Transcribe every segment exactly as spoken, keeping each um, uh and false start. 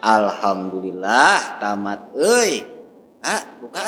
Alhamdulillah tamat euy. Ah, buka.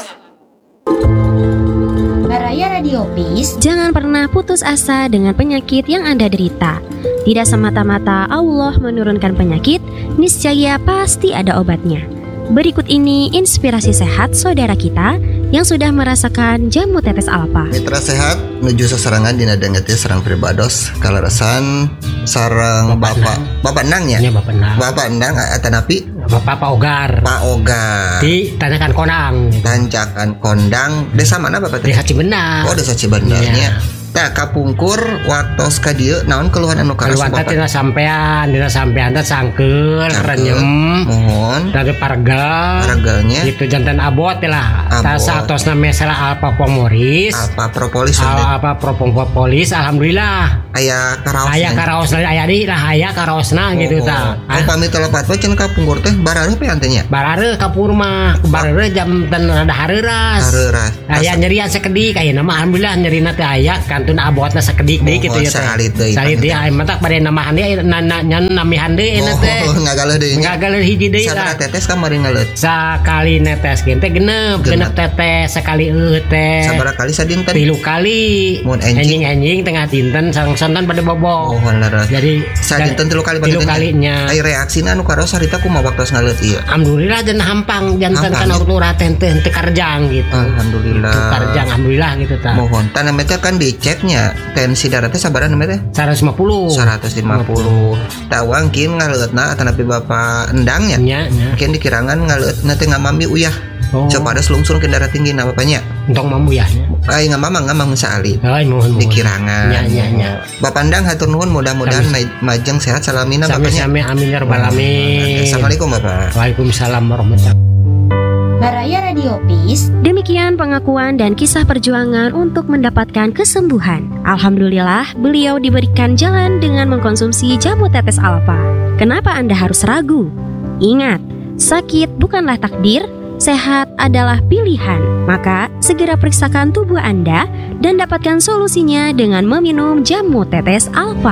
Baraya Radio Peace. Jangan pernah putus asa dengan penyakit yang Anda derita. Tidak semata-mata Allah menurunkan penyakit, niscaya pasti ada obatnya. Berikut ini inspirasi sehat saudara kita yang sudah merasakan jamu tetes alpa. Mitra sehat menuju seserangan dina dengeti serang pribados kalaresan sarang bapak bapak endang ya? Ya bapak endang. Bapak endang atanapi Bapak Pak Ogar. Pak Ogar. Di Tanjakan Kondang. Tanjakan Kondang. Desa mana Bapak? Desa Cibendah. Oh, Desa Cibendarnya. Ya. Tah kapungkur waktu ka dieu naon keluhan anu karaos Bapak? Keluhan teh sampean, dina sampean teh sangkeul, renyem. Mohon. Dari parga. Pargalnya. Gitu jantan abot lah. Tah saatosna mesela alpa pomoris. Alpa propolis. Alpa propolis alhamdulillah. Aya karaos. Aya karaosna aya di lah aya karaosna gitu tah. Oh pamit telepat we cenah kapungkur teh barareuh pe antenya. Barareuh kapur mah, barareuh jam ten rada hareuras. Hareuras. Aya nyerian sakedik ayeuna mah alhamdulillah nyerina teh aya kantun abotna sakedik deui kitu ya teh. Salit deui. Salit deui aya mah tak bade namahan deui nanya namihan deui na teh. Oh ngagaleun deui. Ngagaleun hiji deui lah. Sabaraha tetes kamari ngaleut? Sakali netes ge teh genep, genep tetes sekali eueuh teh. Sabaraha kali sadinten? Tilu kali. Mun enjing enjing tengah dinten sareng sonton pada bobo. Oh leres. Jadi sadinten tilu kali pada tilu kalinya. Ai reaksina anu karaos harita kumaha waktu ngaleut ieu? Alhamdulillah dan hampang janten kana waktu raten teh teu karjang gitu. Alhamdulillah. Teu karjang alhamdulillah gitu tah. Mohon tanah meta kan diceknya tensi darah teh sabaraha namanya teh? seratus lima puluh. seratus lima puluh. Tawang kin ngaleutna atanapi Bapak endangnya. Nya, nya. Kin dikirangan ngaleutna teh ngamami uyah. Oh. Coba ada selungsur ke darah tinggi na bapaknya. Entong mambu ya. Ai ngamamang ngamang saali. Ai mohon mohon. Dikirangan. Nya nya nya. Bapak endang hatur nuhun mudah-mudahan majeng sehat salamina bapaknya. Sami-sami amin ya rabbal alamin. Assalamualaikum Bapak. Waalaikumsalam warahmatullahi wabarakatuh. Baraya Radio Peace. Demikian pengakuan dan kisah perjuangan untuk mendapatkan kesembuhan. Alhamdulillah, beliau diberikan jalan dengan mengkonsumsi jamu tetes alpa. Kenapa Anda harus ragu? Ingat, sakit bukanlah takdir, sehat adalah pilihan. Maka, segera periksakan tubuh Anda dan dapatkan solusinya dengan meminum jamu tetes alpa.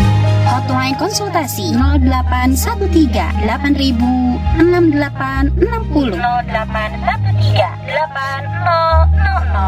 Hotline konsultasi nol delapan satu tiga delapan ribu enam delapan enam nol nol delapan satu tiga delapan nol nol nol